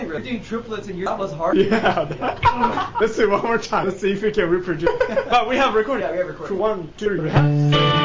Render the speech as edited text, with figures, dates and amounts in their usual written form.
You're doing triplets and that was hard. Yeah. Let's see one more time. Let's see if we can reproduce. But we have recorded. Yeah, we have recorded. 1, 2, 3.